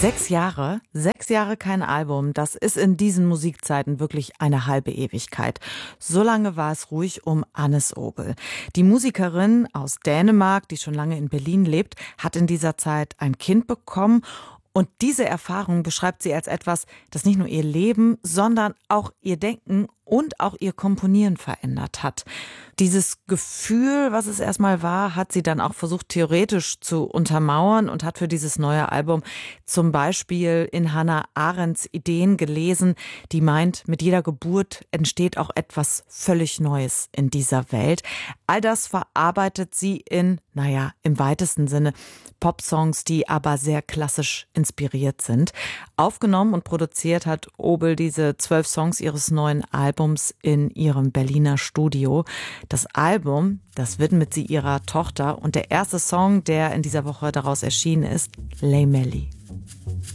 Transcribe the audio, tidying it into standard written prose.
Sechs Jahre kein Album, das ist in diesen Musikzeiten wirklich eine halbe Ewigkeit. So lange war es ruhig um Annis Obel. Die Musikerin aus Dänemark, die schon lange in Berlin lebt, hat in dieser Zeit ein Kind bekommen. Und diese Erfahrung beschreibt sie als etwas, das nicht nur ihr Leben, sondern auch ihr Denken und auch ihr Komponieren verändert hat. Dieses Gefühl, was es erstmal war, hat sie dann auch versucht, theoretisch zu untermauern und hat für dieses neue Album zum Beispiel in Hannah Arendts Ideen gelesen, die meint, mit jeder Geburt entsteht auch etwas völlig Neues in dieser Welt. All das verarbeitet sie in, im weitesten Sinne, Popsongs, die aber sehr klassisch inspiriert sind. Aufgenommen und produziert hat Obel diese 12 Songs ihres neuen Albums in ihrem Berliner Studio. Das Album, das widmet sie ihrer Tochter und der erste Song, der in dieser Woche daraus erschienen ist, Lay Melly.